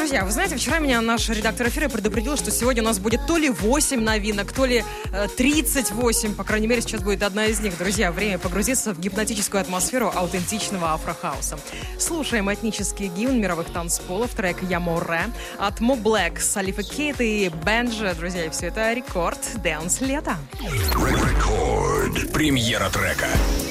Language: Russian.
Друзья, вы знаете, вчера меня наш редактор эфира предупредил, что сегодня у нас будет то ли 8 новинок, то ли 38, по крайней мере, сейчас будет одна из них. Друзья, время погрузиться в гипнотическую атмосферу аутентичного афрохауса. Слушаем этнический гимн мировых танцполов, трек «Я Море» от Мо Блэк, Салифа Кейт и Бенджи. Друзья, и все это рекорд Dance лета. Рекорд. Премьера трека.